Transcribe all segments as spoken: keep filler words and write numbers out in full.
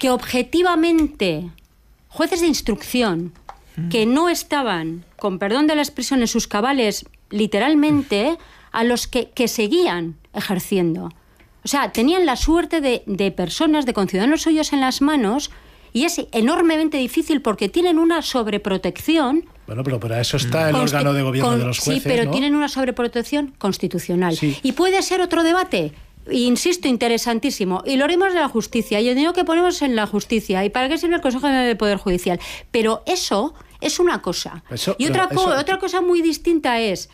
que objetivamente, jueces de instrucción, que no estaban, con perdón de la expresión, en sus cabales, literalmente, a los que, que seguían ejerciendo. O sea, tenían la suerte de, de personas, de conciudadanos suyos en las manos, y es enormemente difícil porque tienen una sobreprotección. Bueno, pero para eso está el órgano de gobierno con, de los jueces, sí, pero ¿no? tienen una sobreprotección constitucional. Sí. Y puede ser otro debate, insisto, interesantísimo. Y lo haremos de la justicia, y el dinero que ponemos en la justicia. ¿Y para qué sirve el Consejo General del Poder Judicial? Pero eso es una cosa. Eso, y otra, co- eso... otra cosa muy distinta es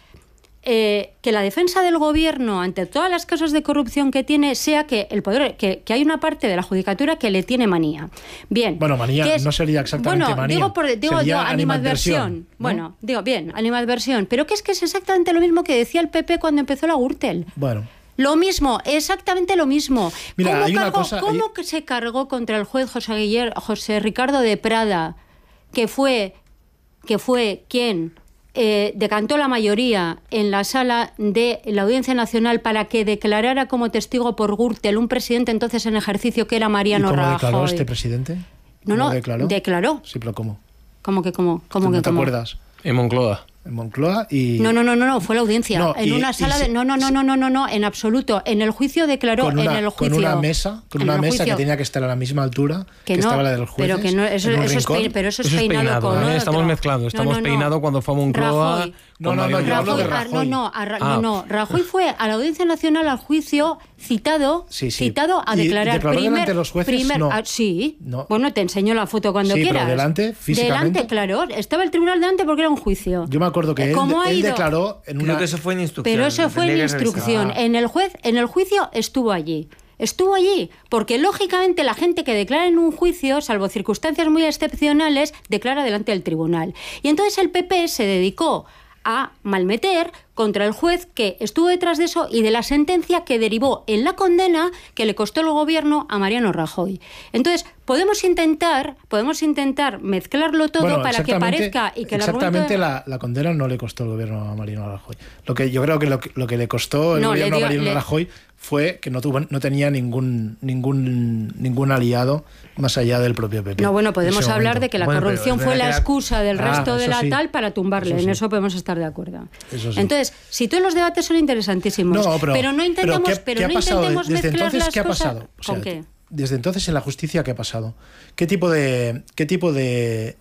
eh, que la defensa del gobierno ante todas las casos de corrupción que tiene sea que el poder que, que hay una parte de la judicatura que le tiene manía. Bien. Bueno, manía es, no sería exactamente bueno, manía. Digo, por, digo, sería digo animadversión, animadversión. ¿no? Bueno, digo, bien, animadversión. Pero que es que es exactamente lo mismo que decía el P P cuando empezó la Gürtel. Bueno. Lo mismo, exactamente lo mismo. Mira, ¿Cómo, hay una cargó, cosa, ¿cómo hay... que se cargó contra el juez José, Guiller, José Ricardo de Prada, que fue, que fue quien eh, decantó la mayoría en la sala de la Audiencia Nacional para que declarara como testigo por Gürtel un presidente entonces en ejercicio que era Mariano Rajoy? ¿Y cómo Rajoy? declaró este presidente? No, no, declaró? declaró. Sí, pero ¿cómo? ¿Cómo que cómo? ¿Cómo ¿No que te cómo? acuerdas? En Moncloa. En Moncloa y... No, no, no, no, no, fue la audiencia. No, en y, una sala y, de... No, no, no, no, no, no, no, en absoluto. En el juicio declaró, con una, en el juicio... Con una mesa, con una mesa que tenía que estar a la misma altura que, que no, estaba la de los jueces. Pero que no, eso, eso es, pe, pero eso es eso peinado, es peinado con ¿eh? otro. Estamos mezclando, estamos no, no, peinado no. cuando fue a Moncloa... Rajoy. No, no, no, yo hablo de Rajoy. No, no, a, ah. no, no, Rajoy fue a la Audiencia Nacional al juicio citado, sí, sí. citado a ¿Y declarar. declaró primer, delante de los jueces? Primer, no. ah, sí. No. Bueno, te enseño la foto cuando sí, quieras. Pero delante, físicamente. Delante, claro. Estaba el tribunal delante porque era un juicio. Yo me acuerdo que él, él declaró en una... Creo que eso fue en instrucción. Pero eso fue en instrucción. En el juez, en el juicio estuvo allí. Estuvo allí, porque lógicamente la gente que declara en un juicio, salvo circunstancias muy excepcionales, declara delante del tribunal. Y entonces el P P se dedicó a malmeter contra el juez que estuvo detrás de eso y de la sentencia que derivó en la condena que le costó el gobierno a Mariano Rajoy. Entonces, podemos intentar, podemos intentar mezclarlo todo bueno, para que parezca y que el exactamente argumento de... la, la condena no le costó el gobierno a Mariano Rajoy. Lo que yo creo que lo, lo que le costó el no, gobierno dio, a Mariano le... Rajoy fue que no tuvo, no tenía ningún ningún ningún aliado más allá del propio P P. No, bueno, podemos hablar momento. de que la bueno, corrupción fue la excusa del ah, resto de la sí. tal para tumbarle. Eso sí. En eso podemos estar de acuerdo. Eso sí. Entonces, si todos los debates son interesantísimos, no, pero, pero no intentemos, pero ¿qué, pero ¿qué no ha pasado intentemos desde mezclar entonces? las ¿Qué ha cosas. pasado? O sea, ¿Con qué? Desde entonces en la justicia, ¿qué ha pasado? ¿Qué tipo de qué tipo de,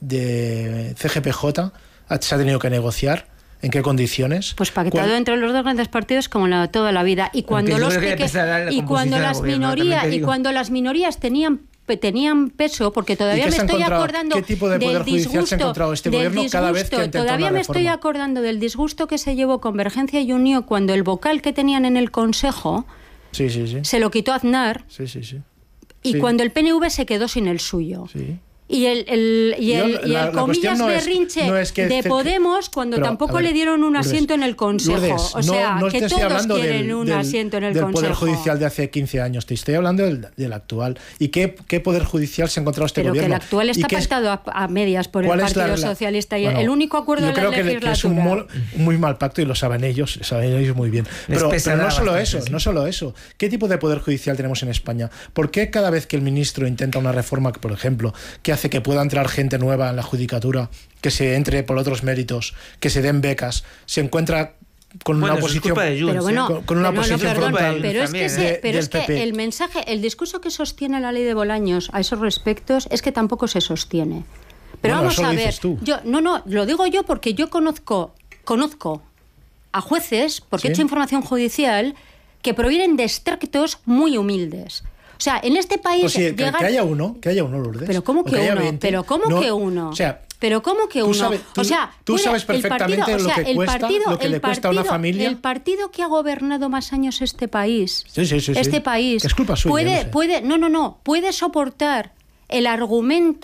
de C G P J se ha tenido que negociar? ¿En qué condiciones? Pues pactado entre los dos grandes partidos como la, toda la vida. Y cuando los que, que, y cuando las minorías y cuando las minorías tenían tenían peso, porque todavía me estoy acordando ¿qué tipo de poder judicial se ha encontrado este gobierno cada vez que ha intentado todavía una me estoy acordando del disgusto que se llevó Convergencia y Unión cuando el vocal que tenían en el Consejo sí, sí, sí. se lo quitó Aznar sí, sí, sí. y sí. cuando el P N V se quedó sin el suyo. Sí. Y el, el, y el, Yo, y el la, comillas no berrinche es, no es que de Podemos cuando pero, tampoco ver, le dieron un asiento Lourdes, en el Consejo. Lourdes, o sea, no, no que todos quieren del, un del, asiento en el del Consejo. Poder Judicial de hace quince años, te estoy hablando del, del actual. ¿Y qué, qué Poder Judicial se ha encontrado este pero gobierno? Pero que el actual está pactado a, a medias por el Partido la, Socialista y bueno, el único acuerdo de la legislatura. Yo creo que es un mol, muy mal pacto y lo saben ellos, saben ellos muy bien. Pero, pero no solo eso, sí. no solo eso. ¿Qué tipo de Poder Judicial tenemos en España? ¿Por qué cada vez que el ministro intenta una reforma, por ejemplo, que hace que pueda entrar gente nueva en la judicatura, que se entre por otros méritos, que se den becas, se encuentra con bueno, una oposición Junts, pero bueno, con, con una pero posición no, perdón, frontal pero es que, de, se, pero es que P P. el mensaje, el discurso que sostiene la ley de Bolaños a esos respectos es que tampoco se sostiene. Pero bueno, vamos eso a lo ver, dices tú. yo no, no, lo digo yo porque yo conozco, conozco a jueces, porque ¿Sí? he hecho información judicial, que provienen de extractos muy humildes. O sea, en este país pues sí, llegar... que haya uno, que haya uno, Lourdes. Pero cómo que, que uno, veinte, pero cómo no, que uno. O sea, pero cómo que uno. Sabes, tú, o sea, tú puede, sabes perfectamente partido, lo o sea, que cuesta, partido, lo que le cuesta partido, a una familia. El partido que ha gobernado más años este país, sí, sí, sí, este sí. país, es culpa suya, puede, no sé. puede, no, no, no, puede soportar el argumento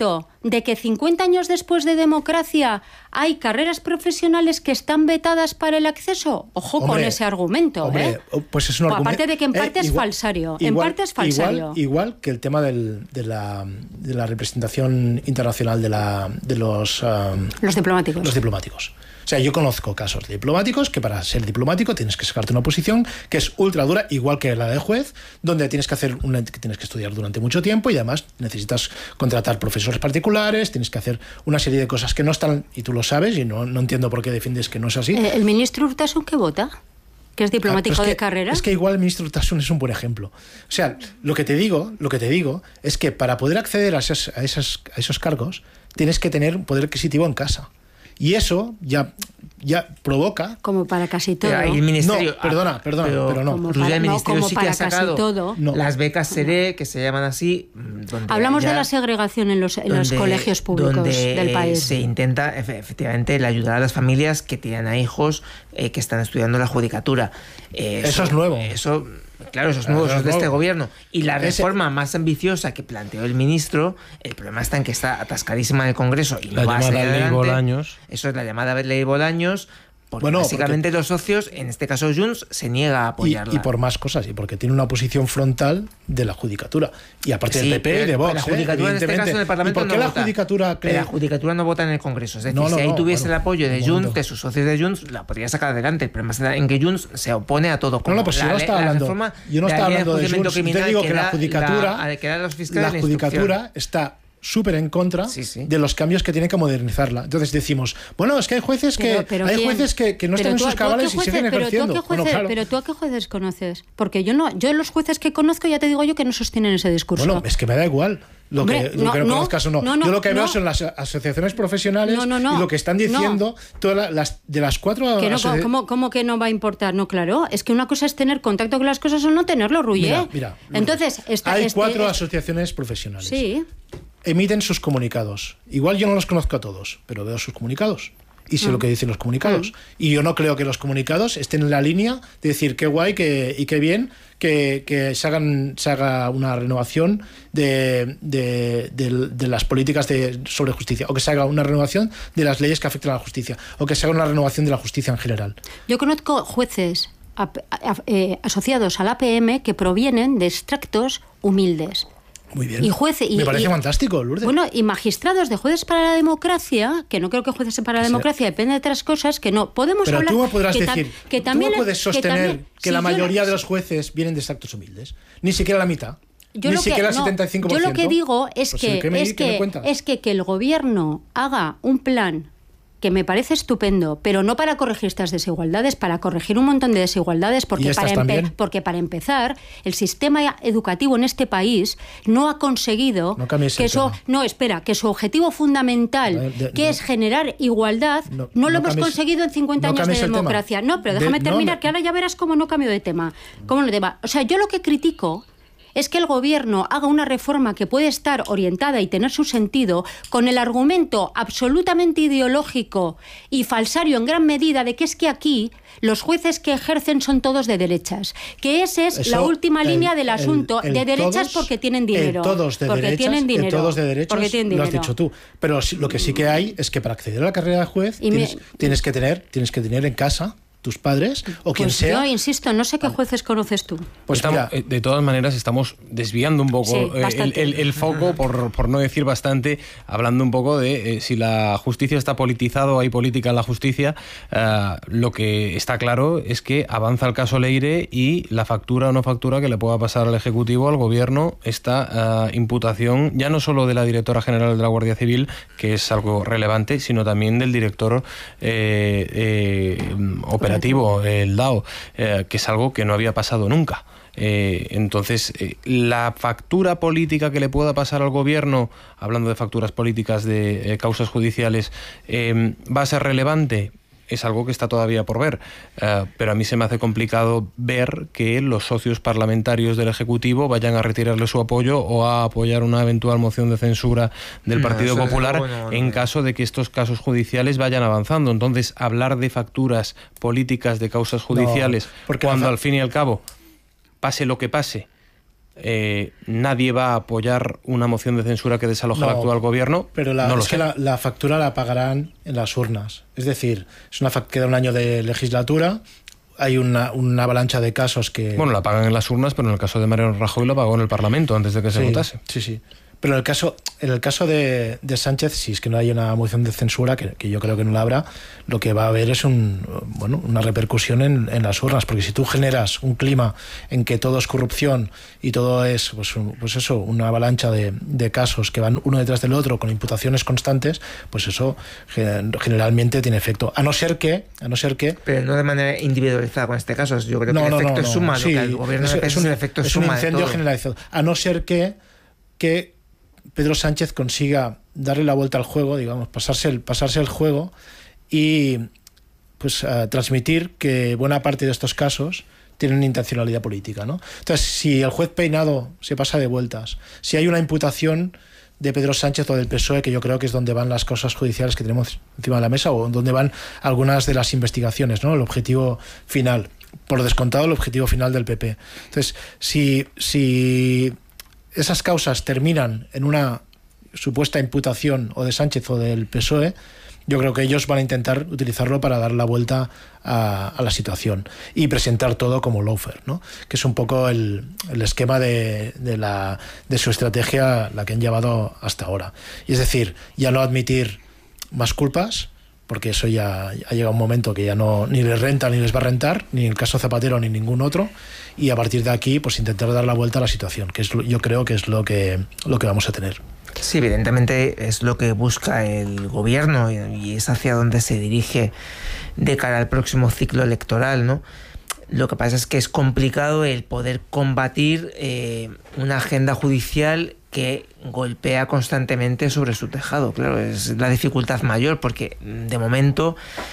de que cincuenta años después de democracia hay carreras profesionales que están vetadas para el acceso? Ojo hombre, con ese argumento. Hombre, ¿eh? Pues es un argumento. Aparte de que en parte eh, igual, es falsario. Igual, en parte es falsario. Igual, igual que el tema del, de, la, de la representación internacional de, la, de los... Um, los diplomáticos. Los diplomáticos. O sea, yo conozco casos de diplomáticos que para ser diplomático tienes que sacarte una posición que es ultra dura, igual que la de juez, donde tienes que hacer una, que tienes que estudiar durante mucho tiempo y además necesitas contratar profesores particulares, tienes que hacer una serie de cosas que no están, y tú lo sabes, y no, no entiendo por qué defiendes que no es así. ¿El ministro Urtasun qué vota? ¿Que es diplomático es que, de carrera? Es que igual el ministro Urtasun es un buen ejemplo. O sea, lo que te digo, lo que te digo es que para poder acceder a, esas, a, esas, a esos cargos tienes que tener un poder adquisitivo en casa. Y eso ya, ya provoca... Como para casi todo. El ministerio, no, perdona, perdona, pero, pero no. Como Pues para, el ministerio no, como sí para que ha sacado casi todo. No. las becas SERE, que se llaman así. Donde Hablamos ya, de la segregación en los, en donde, los colegios públicos donde, del país. Se intenta, efectivamente, el ayudar a las familias que tienen a hijos eh, que están estudiando la judicatura. Eh, eso, eso es nuevo. Eso... Claro, eso es nuevo, eso es de este gobierno. Y la reforma Ese... más ambiciosa que planteó el ministro, el problema está en que está atascadísima en el Congreso y no la va a salir adelante. Ley Bolaños. Eso es la llamada Ley Bolaños. Porque bueno, básicamente porque... los socios, en este caso Junts, se niega a apoyarla. Y, y por más cosas, y porque tiene una oposición frontal de la judicatura. Y aparte sí, del P P y de Vox. La judicatura, ¿eh? en este caso, en el Parlamento ¿Y por qué no la vota? judicatura cree... La judicatura no vota en el Congreso. Es decir, no, no, si ahí no, tuviese bueno, el apoyo de un Junts, de sus socios de Junts, la podría sacar adelante. El problema está en que Junts se opone a todo. No, no, pues la, yo no estaba hablando, reforma, yo no estaba hablando de Junts. Yo te digo que, que la judicatura, la, que los fiscales la judicatura está súper en contra sí, sí. de los cambios que tienen que modernizarla. Entonces decimos, bueno, es que hay jueces que pero, pero hay ¿quién? jueces que, que no pero están en tú, sus cabales y jueces, siguen pero ejerciendo. Tú a qué jueces, bueno, claro. Pero tú a qué jueces conoces, porque yo no, yo los jueces que conozco ya te digo yo que no sostienen ese discurso. Bueno, es que me da igual. Lo Hombre, que, lo no, que no, no conozcas o no. no, no Yo lo que no. veo son las asociaciones profesionales no, no, no, y lo que están diciendo no. todas las de las cuatro. Que no, asoci... ¿cómo, ¿Cómo que no va a importar? No, claro. Es que una cosa es tener contacto con las cosas o no tenerlo, Rullé. Mira, mira. Entonces, está, hay este, cuatro este, asociaciones profesionales. Sí. Emiten sus comunicados. Igual yo no los conozco a todos, pero veo sus comunicados. Y sé mm. lo que dicen los comunicados. Mm. Y yo no creo que los comunicados estén en la línea de decir qué guay que, y qué bien que, que se, hagan, se haga una renovación de, de, de, de las políticas de, sobre justicia, o que se haga una renovación de las leyes que afectan a la justicia, o que se haga una renovación de la justicia en general. Yo conozco jueces a, a, a, eh, asociados al A P M que provienen de extractos humildes. Muy bien. Y jueces, y, Me parece y, fantástico, Lourdes. Bueno, y magistrados de jueces para la democracia, que no creo que jueces para la que democracia, sea. depende de otras cosas, que no. Podemos Pero hablar... tú me podrás que decir, que también, tú me puedes sostener que, también, que si la mayoría no, de los jueces vienen de extractos humildes. Ni siquiera la mitad. Yo Ni lo siquiera que, el setenta y cinco por no, ciento. yo lo que digo es, pues que, me, es, que, es que que el gobierno haga un plan que me parece estupendo, pero no para corregir estas desigualdades, para corregir un montón de desigualdades, porque, para, empe porque para empezar, el sistema educativo en este país no ha conseguido no que eso, no, espera, que su objetivo fundamental, ver, de, que no, es generar igualdad, no, no lo no hemos cambies, conseguido en cincuenta años de democracia. No, pero déjame de, terminar, que ahora ya verás cómo no cambio de tema. Cómo no tema. O sea, yo lo que critico es que el gobierno haga una reforma que puede estar orientada y tener su sentido con el argumento absolutamente ideológico y falsario en gran medida de que es que aquí los jueces que ejercen son todos de derechas. Que esa es Eso, la última el, línea del asunto. El, el, de derechas todos, porque tienen dinero. Todos de porque derechas, tienen dinero. todos de derechas, porque tienen dinero. Lo has dicho tú. Pero lo que sí que hay es que para acceder a la carrera de juez tienes, me... tienes, que tener, tienes que tener en casa tus padres o quien pues sea. Yo insisto, no sé qué jueces conoces tú. Pues estamos, de todas maneras estamos desviando un poco sí, el, el, el foco, por, por no decir bastante, hablando un poco de eh, si la justicia está politizada o hay política en la justicia. Uh, lo que está claro es que avanza el caso Leire y la factura o no factura que le pueda pasar al Ejecutivo, al Gobierno, esta uh, imputación ya no solo de la directora general de la Guardia Civil, que es algo relevante, sino también del director eh, eh, operativo, el D A O, eh, que es algo que no había pasado nunca. Eh, entonces, eh, la factura política que le pueda pasar al gobierno, hablando de facturas políticas de eh, causas judiciales, eh, ¿va a ser relevante? Es algo que está todavía por ver, uh, pero a mí se me hace complicado ver que los socios parlamentarios del Ejecutivo vayan a retirarle su apoyo o a apoyar una eventual moción de censura del no, Partido Popular bueno, en no. caso de que estos casos judiciales vayan avanzando. Entonces, hablar de facturas políticas de causas judiciales no, cuando al fin y al cabo, pase lo que pase, eh, nadie va a apoyar una moción de censura que desaloja no, al actual gobierno. Pero la, no es lo que sé. La, la factura la pagarán en las urnas. Es decir, es una queda un año de legislatura. Hay una, una avalancha de casos que... Bueno, la pagan en las urnas, pero en el caso de Mariano Rajoy la pagó en el Parlamento antes de que se sí, votase. Sí, sí. Pero en el caso, en el caso de, de Sánchez, si es que no hay una moción de censura, que, que yo creo que no la habrá, lo que va a haber es un, bueno, una repercusión en, en las urnas, porque si tú generas un clima en que todo es corrupción y todo es, pues, un, pues eso, una avalancha de, de casos que van uno detrás del otro con imputaciones constantes, pues eso generalmente tiene efecto. A no ser que, a no ser que... Pero no de manera individualizada con este caso, yo creo no, que el no, efecto no, es suma, no. lo Sí, que el gobierno es, es, es un, el efecto es suma un incendio de todo. generalizado. A no ser que, que Pedro Sánchez consiga darle la vuelta al juego, digamos, pasarse el, pasarse el juego y pues uh, transmitir que buena parte de estos casos tienen intencionalidad política, ¿no? Entonces, si el juez Peinado se pasa de vueltas, si hay una imputación de Pedro Sánchez o del P S O E, que yo creo que es donde van las causas judiciales que tenemos encima de la mesa, o donde van algunas de las investigaciones, ¿no? El objetivo final, por descontado el objetivo final del P P. Entonces, si... si esas causas terminan en una supuesta imputación o de Sánchez o del P S O E, yo creo que ellos van a intentar utilizarlo para dar la vuelta a, a la situación y presentar todo como lawfare, ¿no? Que es un poco el, el esquema de, de, la, de su estrategia, la que han llevado hasta ahora. Y es decir, ya no admitir más culpas, porque eso ya ha llegado un momento que ya no ni les renta ni les va a rentar, ni el caso Zapatero ni ningún otro, y a partir de aquí pues intentar dar la vuelta a la situación, que es yo creo que es lo que lo que vamos a tener. Sí, evidentemente es lo que busca el gobierno y es hacia donde se dirige de cara al próximo ciclo electoral, ¿no? Lo que pasa es que es complicado el poder combatir eh, una agenda judicial que golpea constantemente sobre su tejado. Claro, es la dificultad mayor porque de momento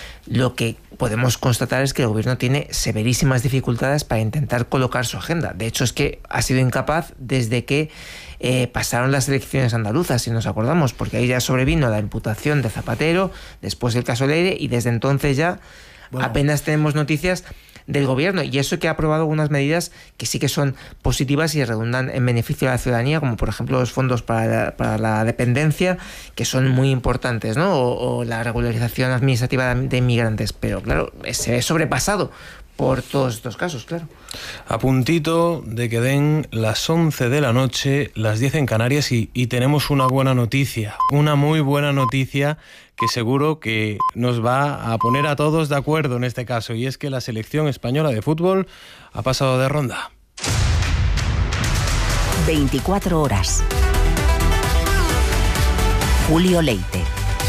lo que podemos constatar es que el gobierno tiene severísimas dificultades para intentar colocar su agenda. De hecho, es que ha sido incapaz desde que eh, pasaron las elecciones andaluzas, si nos acordamos, porque ahí ya sobrevino la imputación de Zapatero, después el caso Leire, y desde entonces ya bueno. apenas tenemos noticias del gobierno, y eso que ha aprobado algunas medidas que sí que son positivas y redundan en beneficio de la ciudadanía, como por ejemplo los fondos para la, para la dependencia, que son muy importantes, ¿no? O, o la regularización administrativa de inmigrantes, pero claro, se ve sobrepasado por todos estos casos, claro. A puntito de que den las once de la noche, las diez en Canarias, y, y tenemos una buena noticia, una muy buena noticia que seguro que nos va a poner a todos de acuerdo en este caso, y es que la selección española de fútbol ha pasado de ronda. veinticuatro horas. Julio Leite.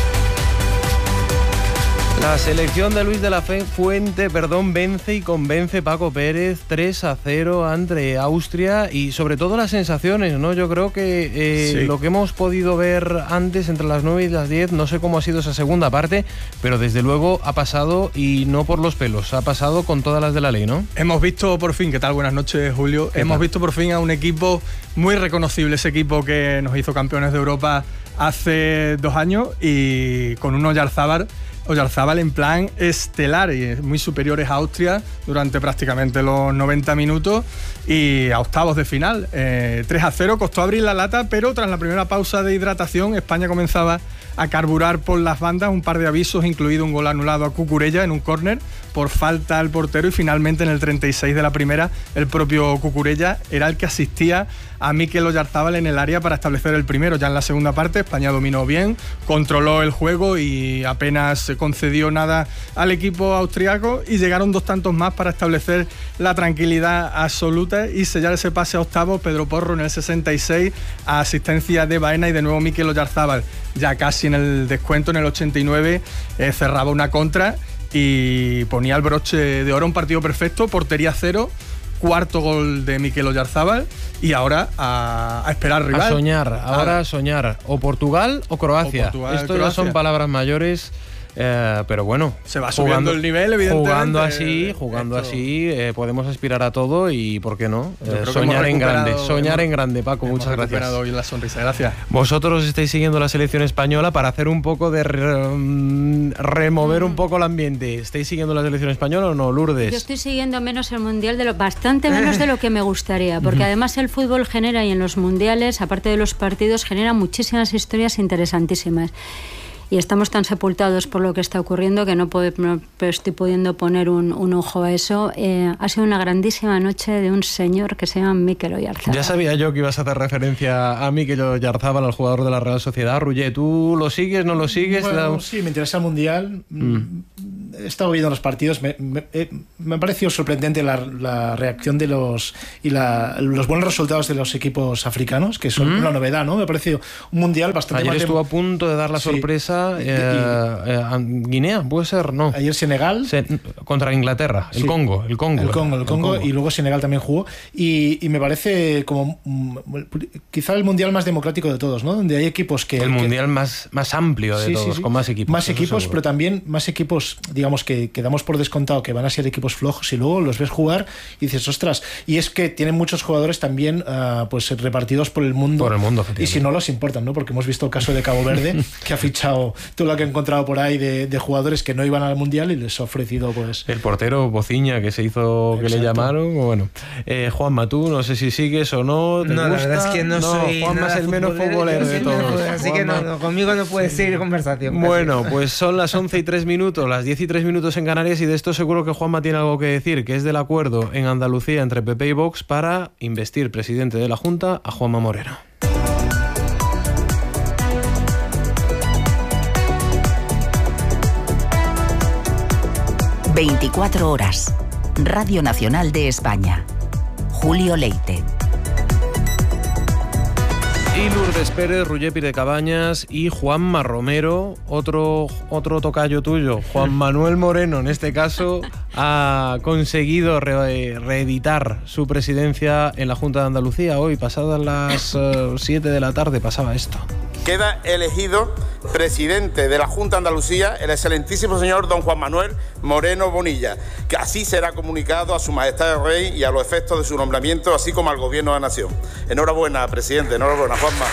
La selección de Luis de la Fuente, perdón, vence y convence Paco Pérez tres a cero ante Austria, y sobre todo las sensaciones, ¿no? Yo creo que eh, sí. lo que hemos podido ver antes entre las nueve y las diez, no sé cómo ha sido esa segunda parte, pero desde luego ha pasado, y no por los pelos, ha pasado con todas las de la ley, ¿no? Hemos visto por fin, ¿qué tal? Buenas noches, Julio. Hemos visto por fin a un equipo muy reconocible, ese equipo que nos hizo campeones de Europa hace dos años, y con un Oyarzábal Oyarzábal en plan estelar y muy superiores a Austria durante prácticamente los noventa minutos y a octavos de final. Eh, tres a cero, costó abrir la lata, pero tras la primera pausa de hidratación España comenzaba a carburar por las bandas, un par de avisos, incluido un gol anulado a Cucurella en un córner por falta al portero, y finalmente en el treinta y seis de la primera el propio Cucurella era el que asistía a Mikel Oyarzábal en el área para establecer el primero. Ya en la segunda parte España dominó bien, controló el juego y apenas se concedió nada al equipo austriaco, y llegaron dos tantos más para establecer la tranquilidad absoluta y sellar ese pase a octavos. Pedro Porro en el sesenta y seis a asistencia de Baena, y de nuevo Mikel Oyarzábal ya casi en el descuento en el ochenta y nueve eh, cerraba una contra y ponía el broche de oro, un partido perfecto, portería cero, cuarto gol de Mikel Oyarzábal, y ahora a, a esperar rival. A soñar, ahora a soñar, o Portugal o Croacia. O Portugal, Esto Croacia. Ya son palabras mayores Eh, pero bueno, se va subiendo jugando, el nivel, evidentemente. Jugando así, jugando esto. así, eh, podemos aspirar a todo y, ¿por qué no? Eh, soñar en grande, soñar hemos, en grande, Paco, muchas gracias. Hoy la sonrisa, gracias. Vosotros estáis siguiendo la selección española para hacer un poco de re, remover un poco el ambiente. ¿Estáis siguiendo la selección española o no, Lourdes? Yo estoy siguiendo menos el mundial, de lo, bastante menos de lo que me gustaría, porque además el fútbol genera, y en los mundiales, aparte de los partidos, genera muchísimas historias interesantísimas. Y estamos tan sepultados por lo que está ocurriendo que no, puedo, no estoy pudiendo poner un, un ojo a eso. Eh, ha sido una grandísima noche de un señor que se llama Mikel Oyarzábal. Ya sabía yo que ibas a hacer referencia a Mikel Oyarzábal, al jugador de la Real Sociedad. Ruller, ¿tú lo sigues, no lo sigues? Bueno, sí, me interesa el Mundial. Mm. He estado viendo los partidos. Me, me, me ha parecido sorprendente la, la reacción de los y la, los buenos resultados de los equipos africanos, que son mm. una novedad, ¿no? Me ha parecido un Mundial bastante... Ayer más estuvo de... a punto de dar la sí. sorpresa Eh, eh, Guinea, puede ser, no. Ayer Senegal Se, contra Inglaterra, el sí. Congo, el Congo, el Congo, el Congo, el Congo y luego Senegal también jugó y, y me parece como mm, quizá el mundial más democrático de todos, ¿no? Donde hay equipos que el que, mundial más más amplio de sí, todos, sí, sí. con más equipos, más equipos, pero también más equipos, digamos que, que damos por descontado que van a ser equipos flojos y luego los ves jugar y dices, ostras, y es que tienen muchos jugadores también uh, pues repartidos por el mundo, por el mundo, y si no los importan, ¿no? Porque hemos visto el caso de Cabo Verde que ha fichado todo lo que he encontrado por ahí de, de jugadores que no iban al mundial y les ha ofrecido pues el portero Bociña que se hizo. Exacto. Que le llamaron. Bueno, eh, Juanma, tú no sé si sigues o no. ¿Te no, gusta? La verdad es que no, no soy. Juanma es el menos futbolero de todos. Así que no, no, conmigo no puedes seguir conversación. Bueno, casi. Pues son las once y tres minutos, las diez y tres minutos en Canarias, y de esto seguro que Juanma tiene algo que decir, que es del acuerdo en Andalucía entre P P y Vox para investir presidente de la Junta a Juanma Moreno. veinticuatro horas. Radio Nacional de España. Julio Leite. Y Lourdes Pérez, Ruller Pire Cabañas y Juanma Romero, otro, otro tocayo tuyo, Juan Manuel Moreno, en este caso, ha conseguido re, reeditar su presidencia en la Junta de Andalucía. Hoy, pasadas las siete uh, de la tarde, pasaba esto. Queda elegido presidente de la Junta de Andalucía el excelentísimo señor don Juan Manuel Moreno Bonilla, que así será comunicado a su majestad el rey y a los efectos de su nombramiento, así como al gobierno de la nación. Enhorabuena, presidente, enhorabuena, Juanma.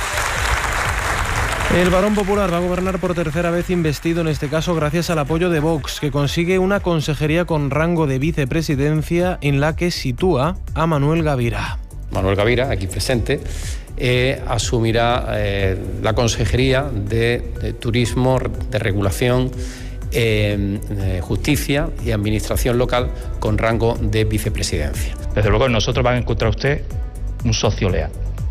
El Varón Popular va a gobernar por tercera vez investido, en este caso gracias al apoyo de Vox, que consigue una consejería con rango de vicepresidencia en la que sitúa a Manuel Gavira. Manuel Gavira, aquí presente, eh, asumirá eh, la consejería de, de Turismo, de Regulación, eh, eh, Justicia y Administración Local con rango de vicepresidencia. Desde luego nosotros van a encontrar usted un socio leal.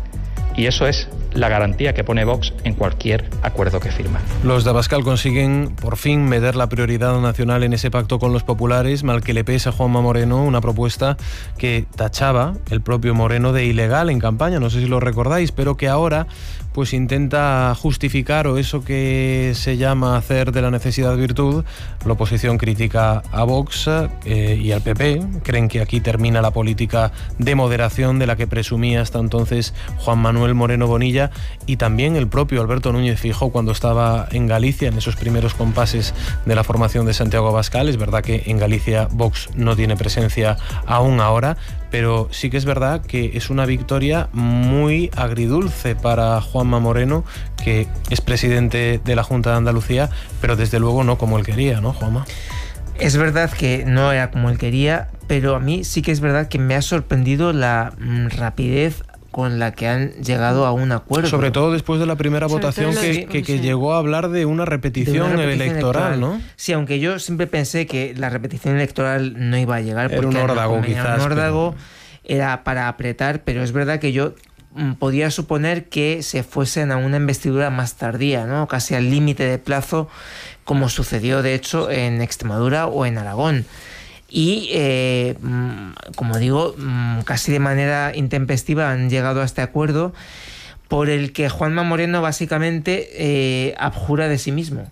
Y eso es la garantía que pone Vox en cualquier acuerdo que firma. Los de Abascal consiguen por fin meter la prioridad nacional en ese pacto con los populares, mal que le pese a Juanma Moreno, una propuesta que tachaba el propio Moreno de ilegal en campaña, no sé si lo recordáis, pero que ahora pues intenta justificar, o eso que se llama hacer de la necesidad virtud. La oposición critica a Vox eh, y al P P, creen que aquí termina la política de moderación de la que presumía hasta entonces Juan Manuel Moreno Bonilla, y también el propio Alberto Núñez Feijóo cuando estaba en Galicia, en esos primeros compases de la formación de Santiago Abascal. Es verdad que en Galicia Vox no tiene presencia aún ahora, pero sí que es verdad que es una victoria muy agridulce para Juanma Moreno, que es presidente de la Junta de Andalucía, pero desde luego no como él quería, ¿no, Juanma? Es verdad que no era como él quería, pero a mí sí que es verdad que me ha sorprendido la mm, rapidez con la que han llegado a un acuerdo. Sobre todo después de la primera Sobre votación que, que, que sí. llegó a hablar de una repetición, de una repetición electoral, electoral, ¿no? Sí, aunque yo siempre pensé que la repetición electoral no iba a llegar. Era porque un órdago, quizás. Un órdago pero... era para apretar, pero es verdad que yo podía suponer que se fuesen a una investidura más tardía, ¿no? Casi al límite de plazo, como sucedió de hecho en Extremadura o en Aragón. Y, eh, como digo, casi de manera intempestiva han llegado a este acuerdo por el que Juanma Moreno básicamente eh, abjura de sí mismo.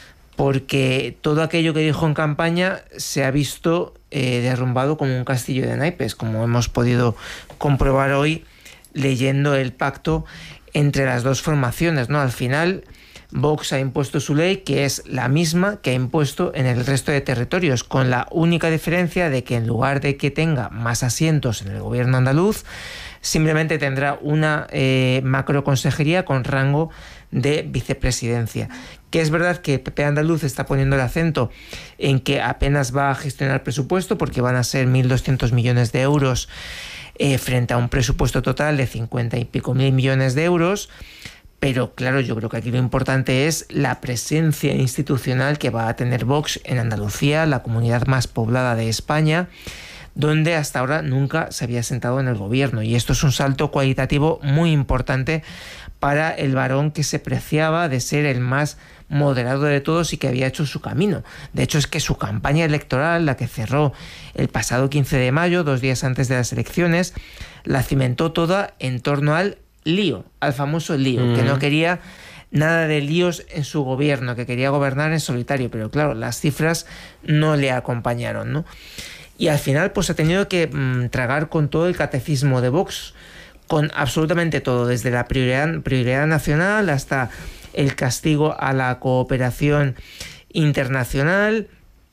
Porque todo aquello que dijo en campaña se ha visto eh, derrumbado como un castillo de naipes, como hemos podido comprobar hoy leyendo el pacto entre las dos formaciones, ¿no? Al final, Vox ha impuesto su ley, que es la misma que ha impuesto en el resto de territorios, con la única diferencia de que en lugar de que tenga más asientos en el gobierno andaluz, simplemente tendrá una eh, macroconsejería con rango de vicepresidencia. Que es verdad que P P andaluz está poniendo el acento en que apenas va a gestionar presupuesto, porque van a ser mil doscientos millones de euros eh, frente a un presupuesto total de cincuenta y pico mil millones de euros. Pero claro, yo creo que aquí lo importante es la presencia institucional que va a tener Vox en Andalucía, la comunidad más poblada de España, donde hasta ahora nunca se había sentado en el gobierno. Y esto es un salto cualitativo muy importante para el varón que se preciaba de ser el más moderado de todos y que había hecho su camino. De hecho, es que su campaña electoral, la que cerró el pasado quince de mayo, dos días antes de las elecciones, la cimentó toda en torno al lío, al famoso lío, mm. que no quería nada de líos en su gobierno, que quería gobernar en solitario, pero claro, las cifras no le acompañaron, ¿no? Y al final pues ha tenido que mmm, tragar con todo el catecismo de Vox, con absolutamente todo, desde la prioridad, prioridad nacional hasta el castigo a la cooperación internacional,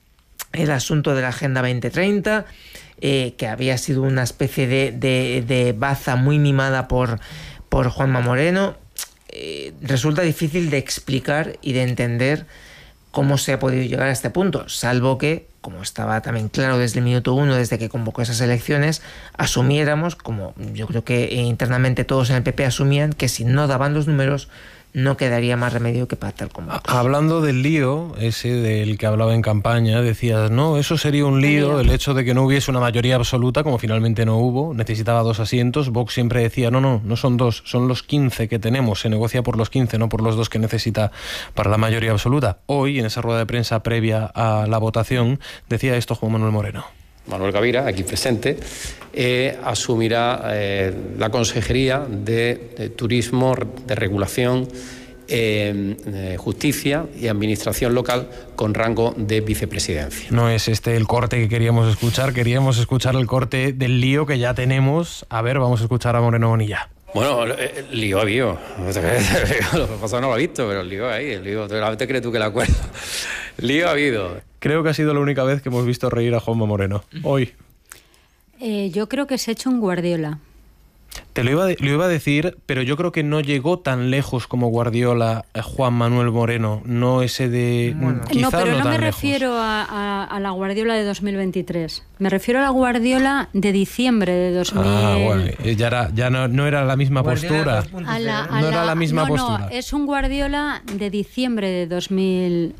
el asunto de la Agenda veinte treinta, eh, que había sido una especie de, de, de baza muy mimada por por Juanma Moreno. Eh, resulta difícil de explicar y de entender cómo se ha podido llegar a este punto, salvo que, como estaba también claro desde el minuto uno, desde que convocó esas elecciones, asumiéramos, como yo creo que internamente todos en el P P asumían, que si no daban los números no quedaría más remedio que pactar con Vox. Hablando del lío, ese del que hablaba en campaña, decías, no, eso sería un lío, el hecho de que no hubiese una mayoría absoluta, como finalmente no hubo, necesitaba dos asientos. Vox siempre decía, no, no, no son dos, son los quince que tenemos, se negocia por los quince, no por los dos que necesita para la mayoría absoluta. Hoy, en esa rueda de prensa previa a la votación, decía esto Juan Manuel Moreno. Manuel Gavira, aquí presente, eh, asumirá eh, la Consejería de, de Turismo, de Regulación, eh, eh, Justicia y Administración Local con rango de vicepresidencia. No es este el corte que queríamos escuchar, queríamos escuchar el corte del lío que ya tenemos. A ver, vamos a escuchar a Moreno Bonilla. Bueno, el lío ha habido. Lo que pasa no lo ha visto, pero el lío ahí, el lío. ¿Realmente crees tú que la acuerdo? Lío ha habido. Creo que ha sido la única vez que hemos visto reír a Juanma Moreno. Hoy. Eh, yo creo que se ha hecho un Guardiola. Te lo iba, de, lo iba a decir, pero yo creo que no llegó tan lejos como Guardiola eh, Juan Manuel Moreno. No ese de... Bueno. No, pero no, no me lejos. refiero a, a, a la Guardiola de dos mil veintitrés. Me refiero a la Guardiola de diciembre de dos mil... Ah, bueno. Ya, era, ya no, no era la misma Guardiola postura. A la, a no la, era la misma no, postura. No, es un Guardiola de diciembre de dos mil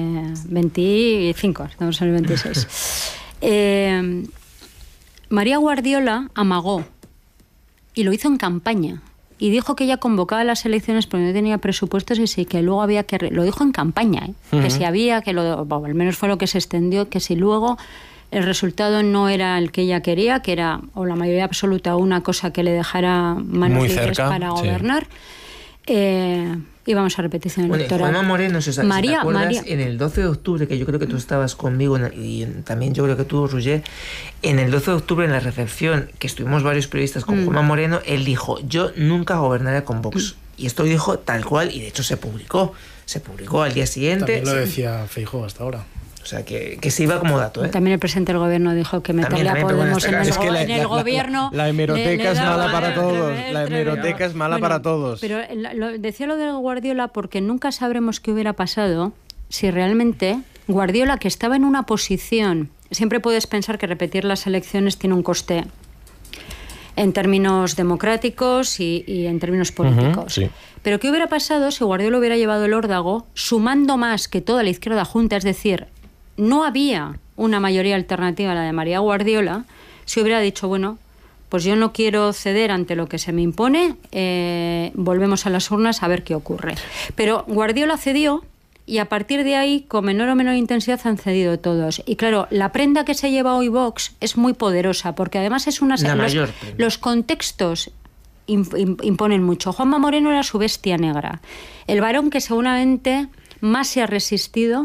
veinticinco. Estamos en el veintiséis. eh, María Guardiola amagó. Y lo hizo en campaña. Y dijo que ella convocaba las elecciones porque no tenía presupuestos y sí, que luego había que... Re... Lo dijo en campaña, ¿eh? Uh-huh. Que si había, que lo... Bueno, al menos fue lo que se extendió, que si luego el resultado no era el que ella quería, que era, o la mayoría absoluta, una cosa que le dejara manos Muy libres cerca, para gobernar, sí. eh, íbamos a repetición bueno, electoral. Juanma Moreno, si, María, si te acuerdas, María. en el doce de octubre, que yo creo que tú estabas conmigo, y también yo creo que tú, Roger, en el doce de octubre, en la recepción, que estuvimos varios periodistas con mm. Juanma Moreno, él dijo, yo nunca gobernaré con Vox. Mm. Y esto lo dijo tal cual, y de hecho se publicó. Se publicó al día siguiente. También lo decía Feijóo hasta ahora. O sea, que, que se iba como dato, ¿eh? También el presidente del gobierno dijo que meterle a Podemos en el, es que la, en el la, gobierno... La, la hemeroteca le, le es mala para todos. La hemeroteca es mala bueno, para todos. Pero lo, decía lo de Guardiola porque nunca sabremos qué hubiera pasado si realmente Guardiola, que estaba en una posición... Siempre puedes pensar que repetir las elecciones tiene un coste en términos democráticos y, y en términos políticos. Uh-huh, sí. Pero ¿qué hubiera pasado si Guardiola hubiera llevado el órdago sumando más que toda la izquierda junta? Es decir, no había una mayoría alternativa a la de María Guardiola, si hubiera dicho, bueno, pues yo no quiero ceder ante lo que se me impone, eh, volvemos a las urnas a ver qué ocurre. Pero Guardiola cedió y a partir de ahí, con menor o menor intensidad, han cedido todos. Y claro, la prenda que se lleva hoy Vox es muy poderosa, porque además es una... La los, mayor los contextos imponen mucho. Juanma Moreno era su bestia negra, el varón que seguramente más se ha resistido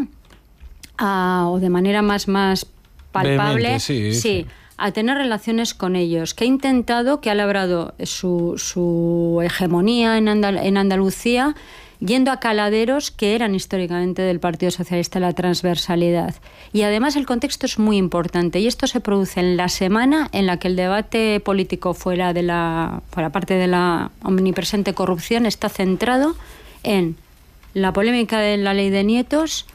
a, o de manera más, más palpable sí, sí, sí. a tener relaciones con ellos, que ha intentado, que ha labrado su, su hegemonía en, Andal- en Andalucía yendo a caladeros que eran históricamente del Partido Socialista, la transversalidad. Y además el contexto es muy importante, y esto se produce en la semana en la que el debate político fuera de la, fuera parte de la omnipresente corrupción está centrado en la polémica de la ley de nietos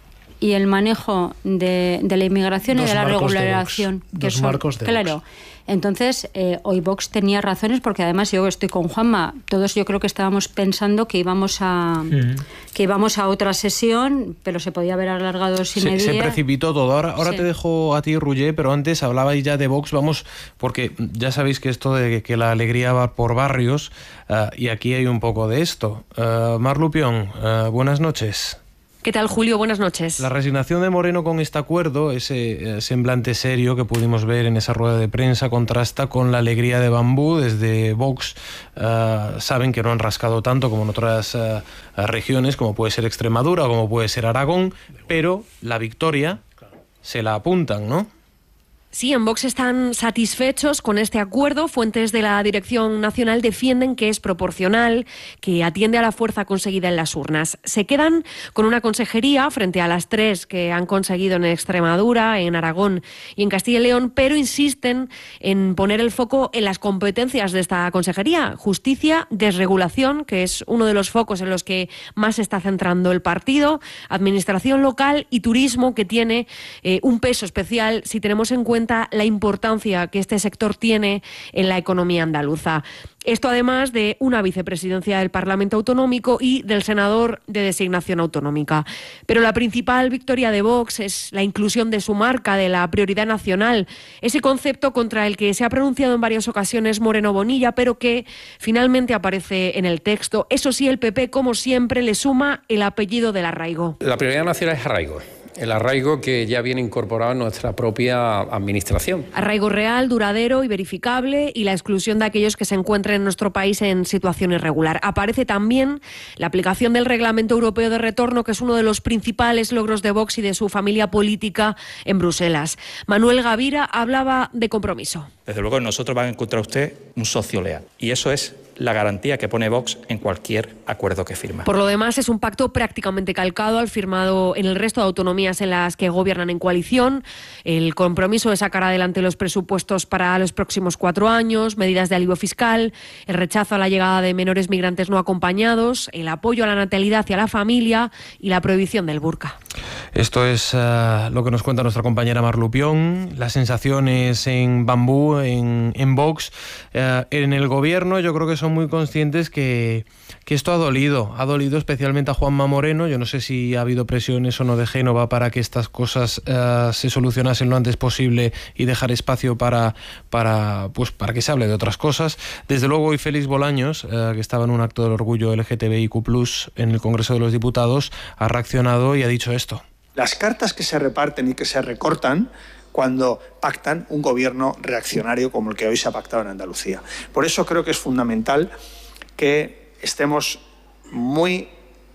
y el manejo de, de la inmigración Dos y de la regularización. Que Dos son, marcos de claro. Vox. Entonces, eh, hoy Vox tenía razones, porque además yo estoy con Juanma, todos yo creo que estábamos pensando que íbamos a uh-huh. que íbamos a otra sesión, pero se podía haber alargado sin se, se precipitó todo. Ahora, ahora sí. Te dejo a ti, Roger, pero antes hablabais ya de Vox, vamos, porque ya sabéis que esto de que la alegría va por barrios, uh, y aquí hay un poco de esto. Uh, Mar Lupión, uh, buenas noches. ¿Qué tal, Julio? Buenas noches. La resignación de Moreno con este acuerdo, ese semblante serio que pudimos ver en esa rueda de prensa, contrasta con la alegría de Bambú. Desde Vox uh, saben que no han rascado tanto como en otras uh, regiones, como puede ser Extremadura o como puede ser Aragón, pero la victoria se la apuntan, ¿no? Sí, en Vox están satisfechos con este acuerdo. Fuentes de la Dirección Nacional defienden que es proporcional, que atiende a la fuerza conseguida en las urnas. Se quedan con una consejería frente a las tres que han conseguido en Extremadura, en Aragón y en Castilla y León, pero insisten en poner el foco en las competencias de esta consejería. Justicia, desregulación, que es uno de los focos en los que más se está centrando el partido, administración local y turismo, que tiene eh, un peso especial si tenemos en cuenta la importancia que este sector tiene en la economía andaluza. Esto además de una vicepresidencia del Parlamento Autonómico y del senador de designación autonómica. Pero la principal victoria de Vox es la inclusión de su marca, de la prioridad nacional, ese concepto contra el que se ha pronunciado en varias ocasiones Moreno Bonilla, pero que finalmente aparece en el texto. Eso sí, el P P, como siempre, le suma el apellido del arraigo. La prioridad nacional es arraigo. El arraigo que ya viene incorporado en nuestra propia administración. Arraigo real, duradero y verificable, y la exclusión de aquellos que se encuentren en nuestro país en situación irregular. Aparece también la aplicación del Reglamento Europeo de Retorno, que es uno de los principales logros de Vox y de su familia política en Bruselas. Manuel Gavira hablaba de compromiso. Desde luego nosotros va a encontrar usted un socio leal, y eso es la garantía que pone Vox en cualquier acuerdo que firma. Por lo demás, es un pacto prácticamente calcado al firmado en el resto de autonomías en las que gobiernan en coalición. El compromiso de sacar adelante los presupuestos para los próximos cuatro años, medidas de alivio fiscal, el rechazo a la llegada de menores migrantes no acompañados, el apoyo a la natalidad y a la familia y la prohibición del burka. Esto es uh, lo que nos cuenta nuestra compañera Mar Lupión. Las sensaciones en Bambú, en, en Vox, uh, en el gobierno, yo creo que son muy conscientes que, que esto ha dolido, ha dolido especialmente a Juanma Moreno. Yo no sé si ha habido presiones o no de Génova para que estas cosas uh, se solucionasen lo antes posible y dejar espacio para, para, pues, para que se hable de otras cosas. Desde luego hoy Félix Bolaños, uh, que estaba en un acto del orgullo L G T B I Q plus, en el Congreso de los Diputados, ha reaccionado y ha dicho esto. Las cartas que se reparten y que se recortan cuando pactan un gobierno reaccionario como el que hoy se ha pactado en Andalucía. Por eso creo que es fundamental que estemos muy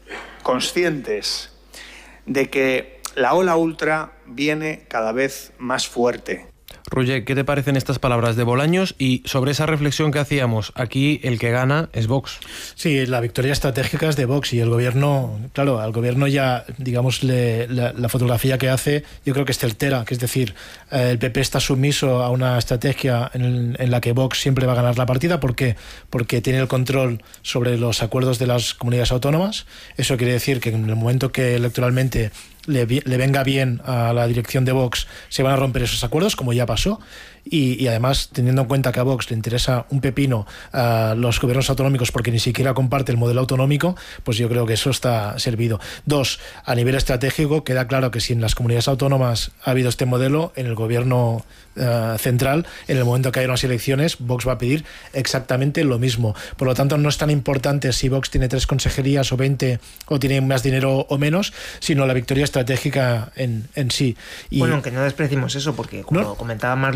conscientes de que la ola ultra viene cada vez más fuerte. Roger, ¿qué te parecen estas palabras de Bolaños? Y sobre esa reflexión que hacíamos, aquí el que gana es Vox. Sí, la victoria estratégica es de Vox y el gobierno, claro, al gobierno ya, digamos, le, la, la fotografía que hace, yo creo que es certera, que es decir, eh, el P P está sumiso a una estrategia en, en la que Vox siempre va a ganar la partida. ¿Por qué? Porque tiene el control sobre los acuerdos de las comunidades autónomas. Eso quiere decir que en el momento que electoralmente Le, le venga bien a la dirección de Vox, se van a romper esos acuerdos, como ya pasó. Y, y además, teniendo en cuenta que a Vox le interesa un pepino a los gobiernos autonómicos porque ni siquiera comparte el modelo autonómico, pues yo creo que eso está servido. Dos, a nivel estratégico, queda claro que si en las comunidades autónomas ha habido este modelo, en el gobierno uh, central, en el momento que haya unas elecciones, Vox va a pedir exactamente lo mismo. Por lo tanto, no es tan importante si Vox tiene tres consejerías o veinte o tiene más dinero o menos, sino la victoria estratégica en, en sí. Y bueno, aunque no despreciemos eso, porque como ¿no? comentaba Mar Lupión,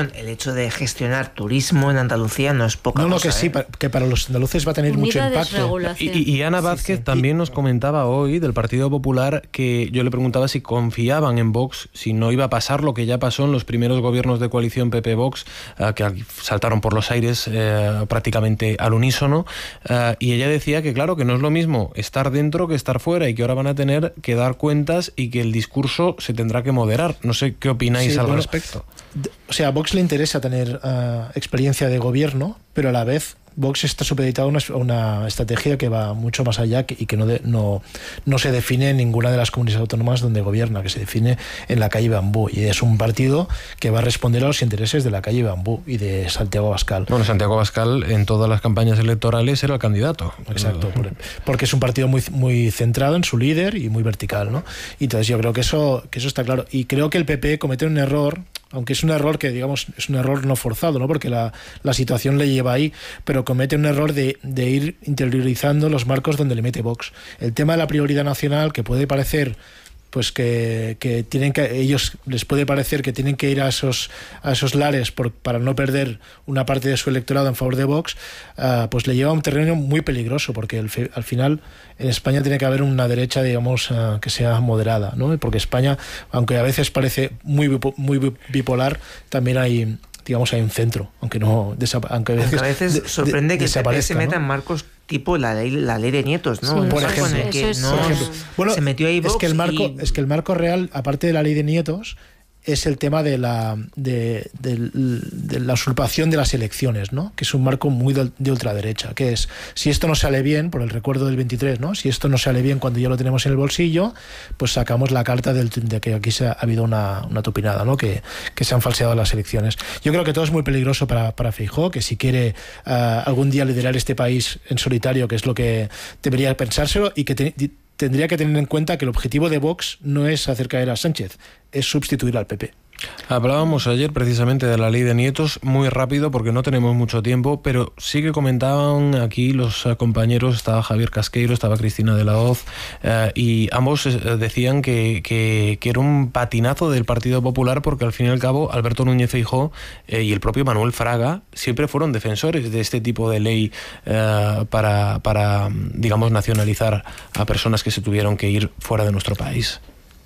perdón, el hecho de gestionar turismo en Andalucía no es poca no, no, cosa. No, que ¿eh? sí, que para los andaluces va a tener mucho impacto. Y, y Ana Vázquez sí, sí. también nos comentaba hoy del Partido Popular que yo le preguntaba si confiaban en Vox, si no iba a pasar lo que ya pasó en los primeros gobiernos de coalición P P-Vox, uh, que saltaron por los aires uh, prácticamente al unísono, uh, y ella decía que claro, que no es lo mismo estar dentro que estar fuera y que ahora van a tener que dar cuentas y que el discurso se tendrá que moderar. No sé qué opináis sí, al bueno, respecto. O sea, a Vox le interesa tener uh, experiencia de gobierno, pero a la vez Vox está supeditado a una, una estrategia que va mucho más allá y que no, de, no, no se define en ninguna de las comunidades autónomas donde gobierna, que se define en la calle Bambú. Y es un partido que va a responder a los intereses de la calle Bambú y de Santiago Abascal. Bueno, Santiago Abascal en todas las campañas electorales era el candidato. Exacto, por, porque es un partido muy, muy centrado en su líder y muy vertical, ¿no? Y entonces yo creo que eso, que eso está claro. Y creo que el P P comete un error, aunque es un error que, digamos, es un error no forzado, ¿no? Porque la, la situación le lleva ahí, pero comete un error de, de ir interiorizando los marcos donde le mete Vox. El tema de la prioridad nacional, que puede parecer pues que, que tienen que ellos les puede parecer que tienen que ir a esos a esos lares por, para no perder una parte de su electorado en favor de Vox, uh, pues le lleva a un terreno muy peligroso, porque el, al final en España tiene que haber una derecha, digamos, uh, que sea moderada, ¿no? Porque España, aunque a veces parece muy muy bipolar, también hay, digamos, hay un centro, aunque no aunque a veces, aunque a veces de, sorprende de, que el P P se meta, ¿no?, en marcos tipo la ley la ley de Nietos, ¿no? Sí, por ejemplo, en el que es, no, por ejemplo. Bueno, se metió ahí Vox es que el marco y... es que el marco real, aparte de la ley de Nietos, es el tema de la de, de, de la usurpación de las elecciones, ¿no? Que es un marco muy de, de ultraderecha, que es, si esto no sale bien, por el recuerdo del veintitrés, ¿no? Si esto no sale bien cuando ya lo tenemos en el bolsillo, pues sacamos la carta del, de que aquí se ha, ha habido una, una tupinada, ¿no? Que, que se han falseado las elecciones. Yo creo que todo es muy peligroso para, para Feijóo, que si quiere uh, algún día liderar este país en solitario, que es lo que debería pensárselo, y que te, tendría que tener en cuenta que el objetivo de Vox no es hacer caer a Sánchez, es sustituir al P P. Hablábamos ayer precisamente de la ley de Nietos, muy rápido porque no tenemos mucho tiempo, pero sí que comentaban aquí los compañeros, estaba Javier Casqueiro, estaba Cristina de la Hoz, eh, y ambos decían que, que, que era un patinazo del Partido Popular, porque al fin y al cabo Alberto Núñez Feijóo eh, y el propio Manuel Fraga siempre fueron defensores de este tipo de ley eh, para, para, digamos, nacionalizar a personas que se tuvieron que ir fuera de nuestro país.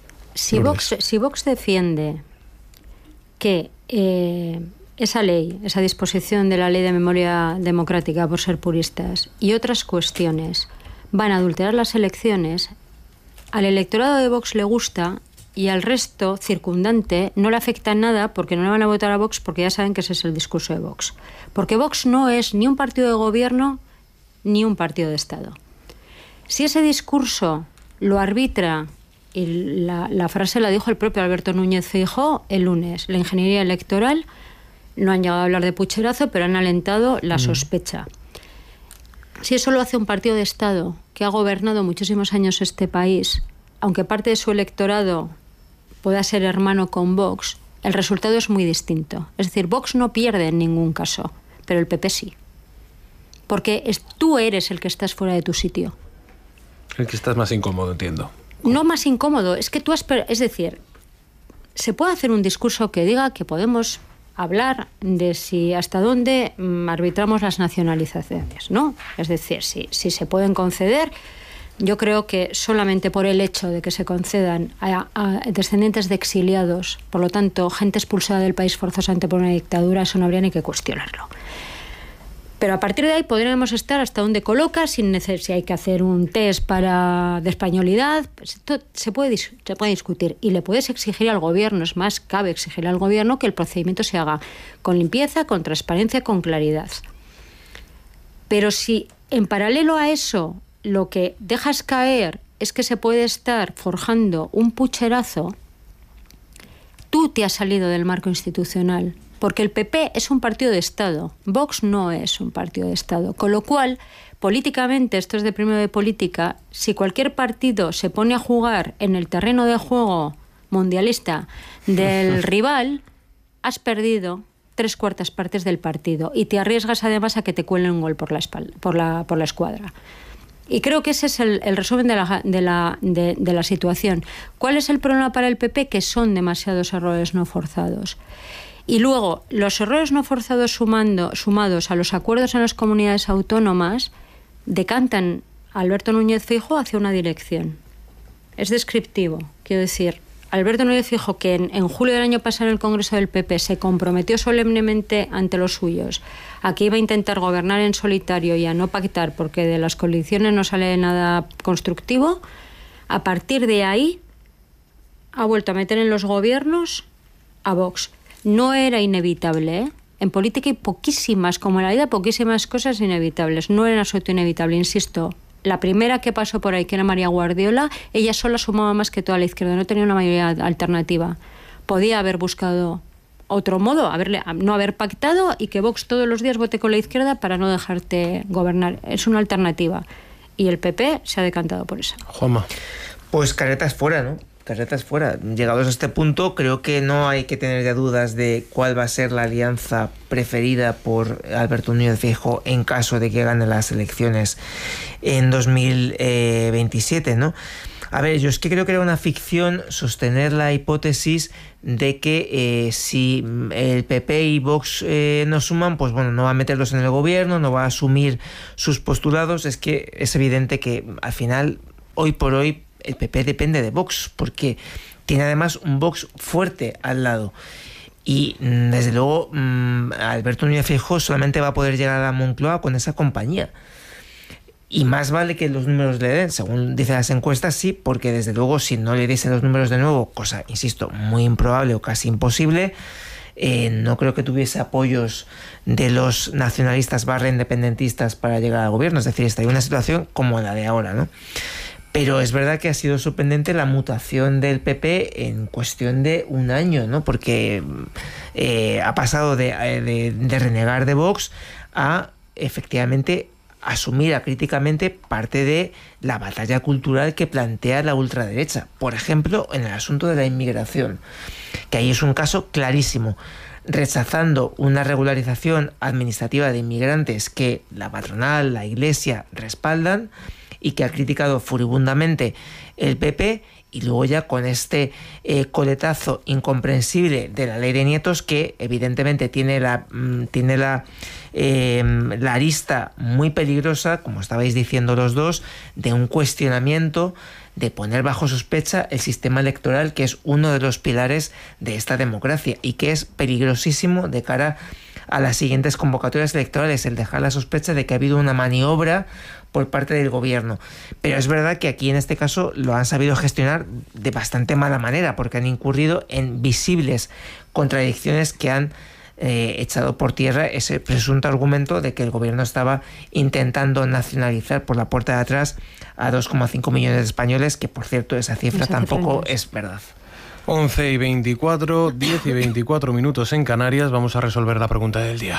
Si Vox, si Vox defiende que eh, esa ley, esa disposición de la Ley de Memoria Democrática, por ser puristas, y otras cuestiones van a adulterar las elecciones, al electorado de Vox le gusta y al resto circundante no le afecta nada, porque no le van a votar a Vox, porque ya saben que ese es el discurso de Vox. Porque Vox no es ni un partido de gobierno ni un partido de Estado. Si ese discurso lo arbitra, y la, la frase la dijo el propio Alberto Núñez Feijóo el lunes, la ingeniería electoral, no han llegado a hablar de pucherazo, pero han alentado la sospecha. Si eso lo hace un partido de Estado que ha gobernado muchísimos años este país, aunque parte de su electorado pueda ser hermano con Vox, el resultado es muy distinto. Es decir, Vox no pierde en ningún caso, pero el P P sí. Porque es, tú eres el que estás fuera de tu sitio. El que estás más incómodo, entiendo. No más incómodo, es que tú has... Es decir, se puede hacer un discurso que diga que podemos hablar de si hasta dónde mm, arbitramos las nacionalizaciones, ¿no? Es decir, si, si se pueden conceder, yo creo que solamente por el hecho de que se concedan a, a descendientes de exiliados, por lo tanto, gente expulsada del país forzosamente por una dictadura, eso no habría ni que cuestionarlo. Pero a partir de ahí podríamos estar hasta donde coloca, sin necesidad, si hay que hacer un test para de españolidad, pues esto se puede, se puede discutir. Y le puedes exigir al gobierno, es más, cabe exigir al gobierno que el procedimiento se haga con limpieza, con transparencia, con claridad. Pero si en paralelo a eso lo que dejas caer es que se puede estar forjando un pucherazo, tú te has salido del marco institucional. Porque el P P es un partido de Estado, Vox no es un partido de Estado. Con lo cual, políticamente, esto es de primero de política, si cualquier partido se pone a jugar en el terreno de juego mundialista del rival, has perdido tres cuartas partes del partido y te arriesgas además a que te cuelen un gol por la, espalda, por la, por la escuadra. Y creo que ese es el, el resumen de la, de, la, de, de la situación. ¿Cuál es el problema para el P P? Que son demasiados errores no forzados. Y luego, los errores no forzados sumando, sumados a los acuerdos en las comunidades autónomas decantan a Alberto Núñez Feijóo hacia una dirección. Es descriptivo, quiero decir, Alberto Núñez Feijóo, que en, en julio del año pasado en el Congreso del P P se comprometió solemnemente ante los suyos a que iba a intentar gobernar en solitario y a no pactar porque de las coaliciones no sale nada constructivo, a partir de ahí ha vuelto a meter en los gobiernos a Vox. No era inevitable, ¿eh? En política hay poquísimas, como en la vida, poquísimas cosas inevitables. No era en absoluto inevitable, insisto. La primera que pasó por ahí, que era María Guardiola, ella sola sumaba más que toda la izquierda, no tenía una mayoría alternativa. Podía haber buscado otro modo, haberle, no haber pactado y que Vox todos los días vote con la izquierda para no dejarte gobernar. Es una alternativa. Y el P P se ha decantado por eso. Juanma. Pues caretas fuera, ¿no? Carretas fuera. Llegados a este punto, creo que no hay que tener ya dudas de cuál va a ser la alianza preferida por Alberto Núñez Feijóo en caso de que gane las elecciones en dos mil veintisiete, ¿no? A ver, yo es que creo que era una ficción sostener la hipótesis de que eh, si el P P y Vox eh, no suman, pues bueno, no va a meterlos en el gobierno, no va a asumir sus postulados. Es que es evidente que al final, hoy por hoy, el P P depende de Vox, porque tiene además un Vox fuerte al lado. Y desde luego Alberto Núñez Feijóo solamente va a poder llegar a la Moncloa con esa compañía. Y más vale que los números le den, según dicen las encuestas, sí, porque desde luego si no le diesen los números de nuevo, cosa, insisto, muy improbable o casi imposible, eh, no creo que tuviese apoyos de los nacionalistas barra independentistas para llegar al gobierno. Es decir, estaría una situación como la de ahora, ¿no? Pero es verdad que ha sido sorprendente la mutación del P P en cuestión de un año, ¿no? Porque eh, ha pasado de, de, de renegar de Vox a, efectivamente, asumir acríticamente parte de la batalla cultural que plantea la ultraderecha. Por ejemplo, en el asunto de la inmigración, que ahí es un caso clarísimo, rechazando una regularización administrativa de inmigrantes que la patronal, la Iglesia respaldan, y que ha criticado furibundamente el P P, y luego ya con este eh, coletazo incomprensible de la ley de nietos, que evidentemente tiene la, tiene la, eh, la arista muy peligrosa, como estabais diciendo los dos, de un cuestionamiento, de poner bajo sospecha el sistema electoral, que es uno de los pilares de esta democracia y que es peligrosísimo de cara a las siguientes convocatorias electorales, el dejar la sospecha de que ha habido una maniobra por parte del gobierno. Pero es verdad que aquí en este caso lo han sabido gestionar de bastante mala manera, porque han incurrido en visibles contradicciones que han eh, echado por tierra ese presunto argumento de que el gobierno estaba intentando nacionalizar por la puerta de atrás a dos coma cinco millones de españoles, que por cierto esa cifra tampoco es verdad. once y veinticuatro, diez y veinticuatro minutos en Canarias. Vamos a resolver la pregunta del día.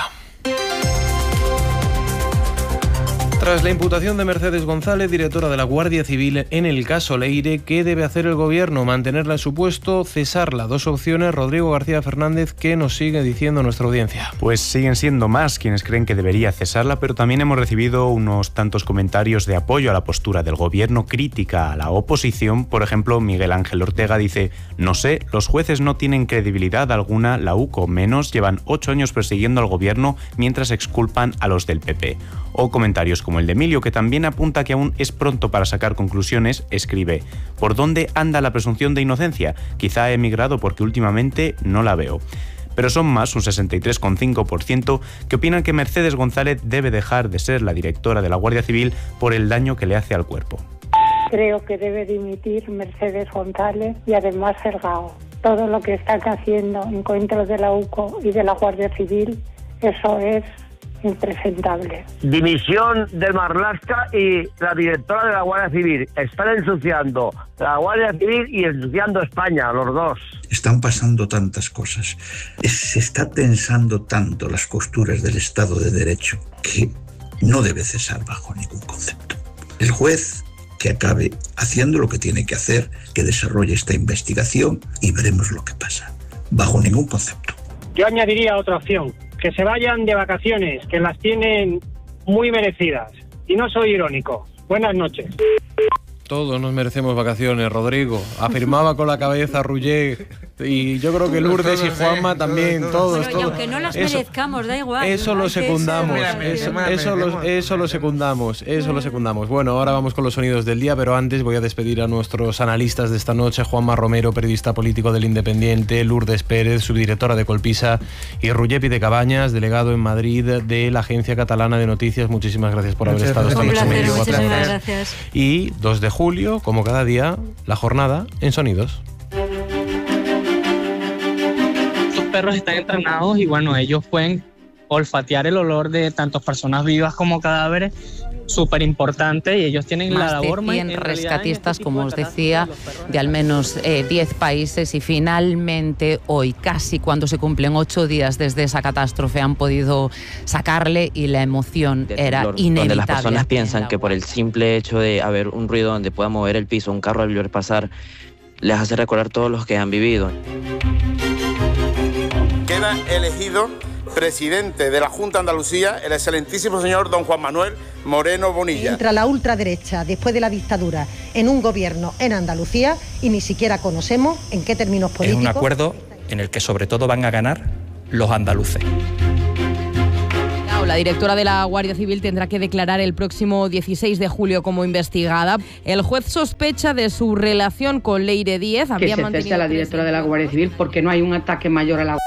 Tras la imputación de Mercedes González, directora de la Guardia Civil, en el caso Leire, ¿qué debe hacer el gobierno? ¿Mantenerla en su puesto? ¿Cesarla? Dos opciones. Rodrigo García Fernández, ¿qué nos sigue diciendo nuestra audiencia? Pues siguen siendo más quienes creen que debería cesarla, pero también hemos recibido unos tantos comentarios de apoyo a la postura del gobierno, crítica a la oposición. Por ejemplo, Miguel Ángel Ortega dice: no sé, los jueces no tienen credibilidad alguna, la U C O menos, llevan ocho años persiguiendo al gobierno mientras exculpan a los del P P. O comentarios como el de Emilio, que también apunta que aún es pronto para sacar conclusiones, escribe: ¿por dónde anda la presunción de inocencia? Quizá he emigrado porque últimamente no la veo. Pero son más, un sesenta y tres coma cinco por ciento, que opinan que Mercedes González debe dejar de ser la directora de la Guardia Civil por el daño que le hace al cuerpo. Creo que debe dimitir Mercedes González y además Sergao. Todo lo que están haciendo en contra de la U C O y de la Guardia Civil, eso es impresentable. Dimisión del Marlaska y la directora de la Guardia Civil. Están ensuciando la Guardia Civil y ensuciando España, los dos. Están pasando tantas cosas. Se está tensando tanto las costuras del Estado de Derecho que no debe cesar bajo ningún concepto. El juez que acabe haciendo lo que tiene que hacer, que desarrolle esta investigación y veremos lo que pasa. Bajo ningún concepto. Yo añadiría otra opción. Que se vayan de vacaciones, que las tienen muy merecidas. Y no soy irónico. Buenas noches. Todos nos merecemos vacaciones, Rodrigo. Afirmaba con la cabeza Ruller. Y yo creo que Lourdes y Juanma también, todos, bueno, todos. Y aunque no las eso, merezcamos, da igual. Eso lo secundamos, ser, eso, eso, lo, eso lo secundamos, eso lo secundamos. Bueno, ahora vamos con los sonidos del día, pero antes voy a despedir a nuestros analistas de esta noche: Juanma Romero, periodista político del Independiente; Lourdes Pérez, subdirectora de Colpisa; y Ruyepi de Cabañas, delegado en Madrid de la Agencia Catalana de Noticias. Muchísimas gracias por haber Muchas estado esta noche. noche. Un placer, muchísimas gracias. Y dos de julio, como cada día, la jornada en Sonidos. Perros están entrenados y bueno, ellos pueden olfatear el olor de tanto personas vivas como cadáveres, súper importante, y ellos tienen Más la labor de cien rescatistas, este como os decía, de al menos eh, diez países, y finalmente hoy, casi cuando se cumplen ocho días desde esa catástrofe, han podido sacarle, y la emoción era inevitable. Donde las personas piensan que por el simple hecho de haber un ruido donde pueda mover el piso, un carro al ver pasar, les hace recordar todos los que han vivido. Queda elegido presidente de la Junta de Andalucía el excelentísimo señor don Juan Manuel Moreno Bonilla. Entra la ultraderecha después de la dictadura en un gobierno en Andalucía y ni siquiera conocemos en qué términos políticos. Es un acuerdo en el que sobre todo van a ganar los andaluces. La directora de la Guardia Civil tendrá que declarar el próximo dieciséis de julio como investigada. El juez sospecha de su relación con Leire Díez. Que se cese a la directora de la Guardia Civil porque no hay un ataque mayor a la...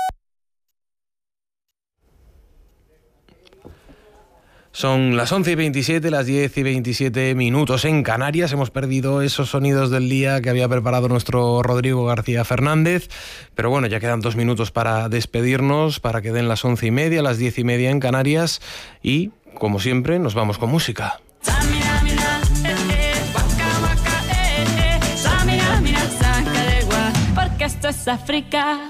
Son las once y veintisiete, las diez y veintisiete minutos en Canarias. Hemos perdido esos sonidos del día que había preparado nuestro Rodrigo García Fernández. Pero bueno, ya quedan dos minutos para despedirnos, para que den las once y media, las diez y media en Canarias. Y, como siempre, nos vamos con música. Porque esto es África.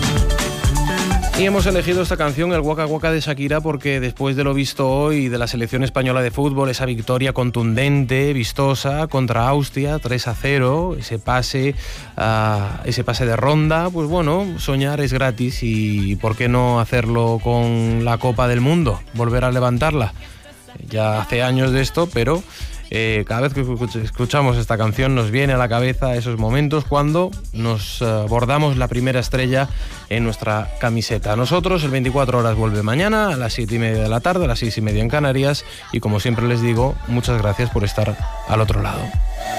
Y hemos elegido esta canción, el Waka Waka de Shakira, porque después de lo visto hoy de la selección española de fútbol, esa victoria contundente, vistosa, contra Austria, tres a cero, ese pase, uh, ese pase de ronda, pues bueno, soñar es gratis, y ¿por qué no hacerlo con la Copa del Mundo? Volver a levantarla. Ya hace años de esto, pero... Eh, cada vez que escuchamos esta canción nos viene a la cabeza esos momentos cuando nos uh, bordamos la primera estrella en nuestra camiseta. Nosotros, el veinticuatro horas vuelve mañana a las siete y media de la tarde, a las seis y media en Canarias, y como siempre les digo, muchas gracias por estar al otro lado.